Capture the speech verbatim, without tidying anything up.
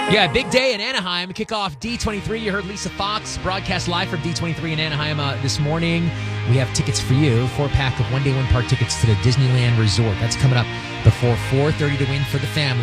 Yeah, big day in Anaheim. Kick off D twenty-three. You heard Lisa Fox broadcast live from D twenty-three in Anaheim uh, this morning. We have tickets for you. Four-pack of one-day, one-park tickets to the Disneyland Resort. That's coming up before four thirty to win for the family.